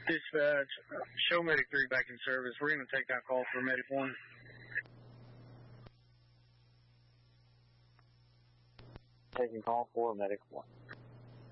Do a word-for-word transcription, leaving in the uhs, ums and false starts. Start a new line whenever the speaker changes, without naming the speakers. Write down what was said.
Dispatch, show Medic three back in service. We're going to take that call for Medic one.
Taking call for Medic one.